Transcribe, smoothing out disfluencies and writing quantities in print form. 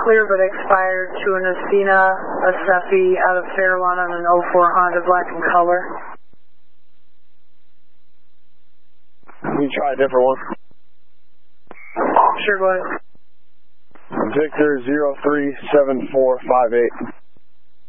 clear but expired to an Athena, a Cephei out of Fairlawn on an 04 Honda, black in color. You try a different one. Sure, go ahead. Victor 037458.